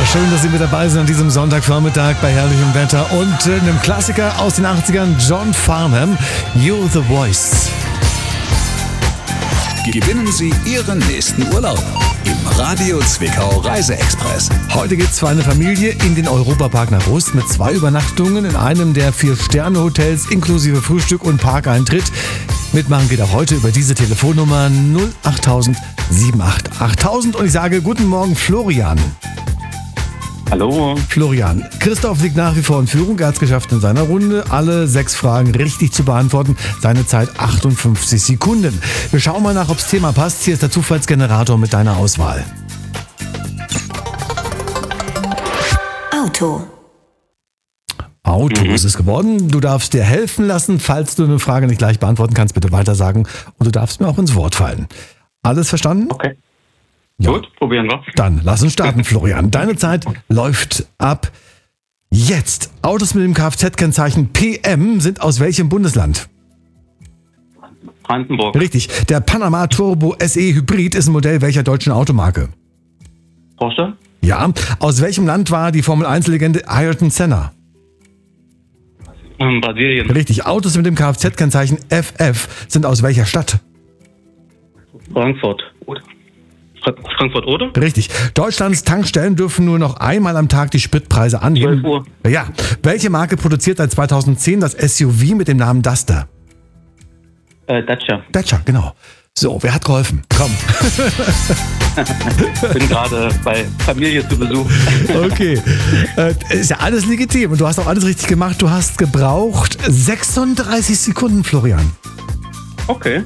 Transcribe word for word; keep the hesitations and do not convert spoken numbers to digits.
schön, dass Sie mit dabei sind an diesem Sonntagvormittag bei herrlichem Wetter und äh, einem Klassiker aus den achtzigern, John Farnham, You're the Voice. Gewinnen Sie Ihren nächsten Urlaub im Radio Zwickau Reise-Express. Heute geht's für eine Familie in den Europapark nach Rust mit zwei Übernachtungen in einem der Vier-Sterne-Hotels inklusive Frühstück und Parkeintritt. Mitmachen geht auch heute über diese Telefonnummer null achttausend siebenundachtzig achttausend und ich sage guten Morgen Florian. Hallo. Florian, Christoph liegt nach wie vor in Führung. Er hat es geschafft, in seiner Runde alle sechs Fragen richtig zu beantworten. Seine Zeit achtundfünfzig Sekunden. Wir schauen mal nach, ob das Thema passt. Hier ist der Zufallsgenerator mit deiner Auswahl. Auto. Auto Mhm. ist es geworden. Du darfst dir helfen lassen. Falls du eine Frage nicht gleich beantworten kannst, bitte weitersagen. Und du darfst mir auch ins Wort fallen. Alles verstanden? Okay. Ja. Gut, probieren wir. Dann lass uns starten, Florian. Deine Zeit läuft ab jetzt. Autos mit dem Kfz-Kennzeichen P M sind aus welchem Bundesland? Brandenburg. Richtig. Der Panama Turbo S E Hybrid ist ein Modell welcher deutschen Automarke? Porsche. Ja. Aus welchem Land war die Formel eins Legende Ayrton Senna? Ähm, Brasilien. Richtig. Autos mit dem Kfz-Kennzeichen F F sind aus welcher Stadt? Frankfurt. Oder? Fra- Frankfurt, oder? Richtig. Deutschlands Tankstellen dürfen nur noch einmal am Tag die Spritpreise anheben. zwölf Uhr. Ja. Welche Marke produziert seit zweitausendzehn das S U V mit dem Namen Duster? Äh, Dacia. Dacia, genau. So, wer hat geholfen? Komm. Bin gerade bei Familie zu Besuch. Okay. Äh, ist ja alles legitim und du hast auch alles richtig gemacht. Du hast gebraucht sechsunddreißig Sekunden, Florian. Okay.